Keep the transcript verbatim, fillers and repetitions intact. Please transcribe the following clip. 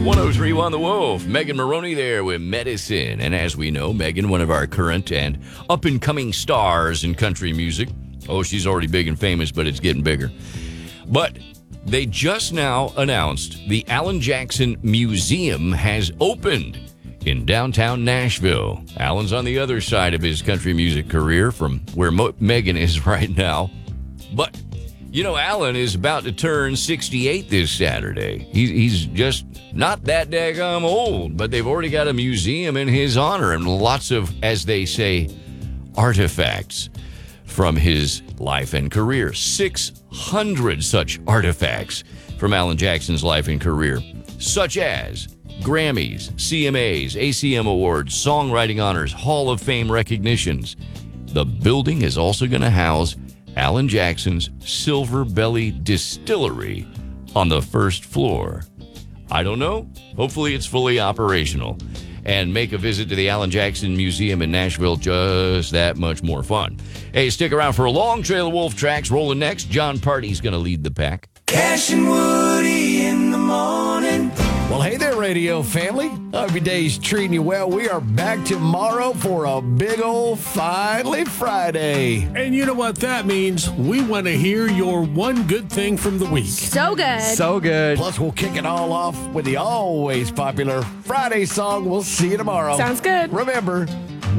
one oh three on the Wolf. Megan Maroney there with Medicine. And as we know, Megan, one of our current and up-and-coming stars in country music. Oh, she's already big and famous, but it's getting bigger. But they just now announced the Alan Jackson Museum has opened in downtown Nashville. Alan's on the other side of his country music career from where Mo- Megan is right now. But, you know, Alan is about to turn sixty-eight this Saturday. He, he's just not that daggum old, but they've already got a museum in his honor and lots of, as they say, artifacts from his life and career. six hundred such artifacts from Alan Jackson's life and career, such as Grammys, C M As, A C M Awards, Songwriting Honors, Hall of Fame recognitions. The building is also going to house Alan Jackson's Silver Belly Distillery on the first floor. I don't know. Hopefully it's fully operational and make a visit to the Alan Jackson Museum in Nashville just that much more fun. Hey, stick around for a long trail of Wolf tracks. Rolling next, John Party's going to lead the pack. Cash and Woody in the morning. Well, hey there, radio family. Hope your day's treating you well. We are back tomorrow for a big old Finally Friday. And you know what that means? We want to hear your one good thing from the week. So good. So good. Plus, we'll kick it all off with the always popular Friday song. We'll see you tomorrow. Sounds good. Remember,